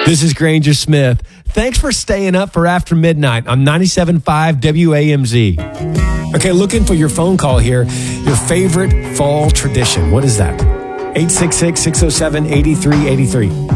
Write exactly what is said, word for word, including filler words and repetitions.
This is Granger Smith. Thanks for staying up for After Midnight on ninety-seven point five W A M Z. Okay, looking for your phone call here. Your favorite fall tradition. What is that? eight six six, six oh seven, eight three eight three.